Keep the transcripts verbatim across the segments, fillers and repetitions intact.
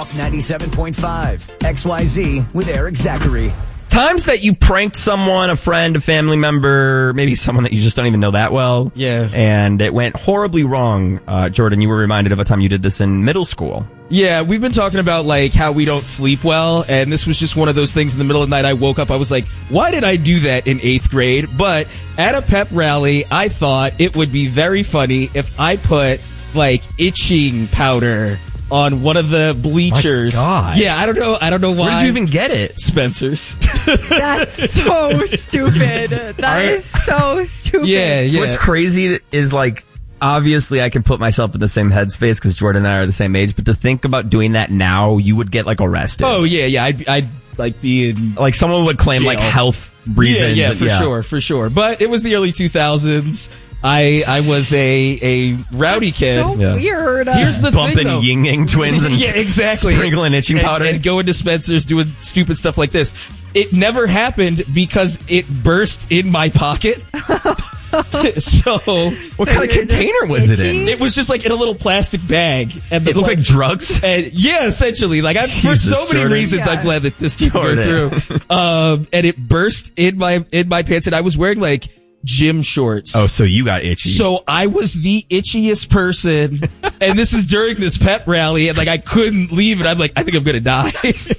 off ninety-seven point five. X Y Z with Eric Zachary. Times that you pranked someone, a friend, a family member, maybe someone that you just don't even know that well. Yeah. And it went horribly wrong. Uh, Jordan, you were reminded of a time you did this in middle school. Yeah, we've been talking about like how we don't sleep well, and this was just one of those things. In the middle of the night, I woke up, I was like, why did I do that in eighth grade? But at a pep rally, I thought it would be very funny if I put like itching powder on one of the bleachers. My God. Yeah, I don't know. I don't know why. Where did you even get it? Spencer's. That's so stupid. That is so stupid. Yeah, yeah. What's crazy is like, obviously I can put myself in the same headspace because Jordan and I are the same age, but to think about doing that now, you would get like arrested. Oh yeah, yeah. I'd, I'd like be in like someone would claim jail. like health reasons. Yeah, yeah, for yeah. sure, for sure. But it was the early two thousands. I I was a a rowdy kid. So Yeah. weird. Here's the Bumping thing, though. Ying Yang twins and yeah, exactly. sprinkling itching and, powder. and going to Spencer's doing stupid stuff like this. It never happened because it burst in my pocket. So, what kind of container was it in? It was just like in a little plastic bag, and the It looked like drugs. And yeah, essentially. Like I, for Jesus, so many Jordan. reasons, Yeah. I'm glad that this didn't go Jordan. through. Um, and it burst in my in my pants, and I was wearing like gym shorts. Oh, so you got itchy. So I was the itchiest person, and this is during this pep rally, and like I couldn't leave, and I'm like, I think I'm gonna die.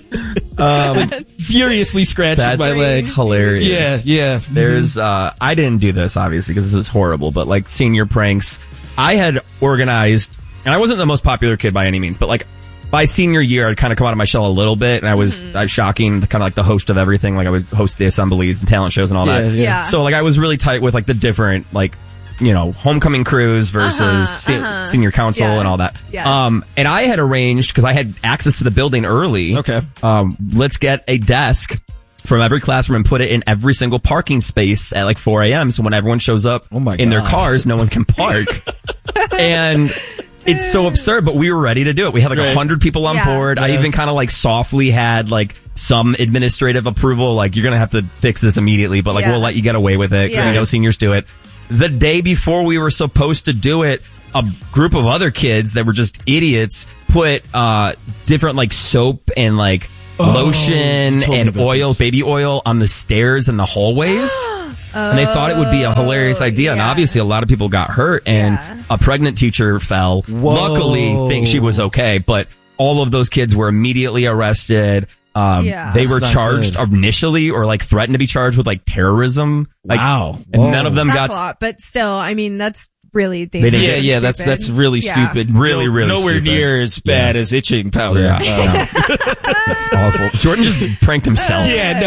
um, Furiously scratching that's my leg. hilarious. Yeah, yeah. There's, uh, I didn't do this obviously because this is horrible, but like senior pranks, I had organized, and I wasn't the most popular kid by any means, but like by senior year, I'd kind of come out of my shell a little bit, and I was mm-hmm. I was shocking, kind of like the host of everything. Like I would host the assemblies and talent shows and all Yeah, that. yeah. Yeah. So like I was really tight with like the different like, you know, homecoming crews versus Uh-huh, se- uh-huh. senior council Yeah. and all that. Yeah. Um, and I had arranged, because I had access to the building early. Okay. Um, let's get a desk from every classroom and put it in every single parking space at like four a.m. So when everyone shows up Oh my in their gosh. cars, no one can park. And it's so absurd, but we were ready to do it. We had like a Right. hundred people on Yeah. board. I Yeah. even kind of like softly had like some administrative approval. Like, you're going to have to fix this immediately, but like Yeah. we'll let you get away with it because Yeah. we know seniors do it. The day before we were supposed to do it, a group of other kids that were just idiots put uh different like soap and like lotion you told me and about oil, this. baby oil on the stairs and the hallways. And they thought it would be a hilarious idea. And yeah. obviously a lot of people got hurt, and Yeah. a pregnant teacher fell. Whoa. Luckily, think she was okay, but all of those kids were immediately arrested. Um, Yeah. they That's were not charged good. initially, or like threatened to be charged with like terrorism. Like, Wow. And Whoa. none of them That's got a lot, but still, I mean, that's really They dangerous. didn't Yeah, get- yeah, that's Stupid. that's really Yeah. stupid. Really, No- really nowhere stupid. near as bad as itching powder. Yeah. Um, It's awful. Jordan just pranked himself. yeah, no.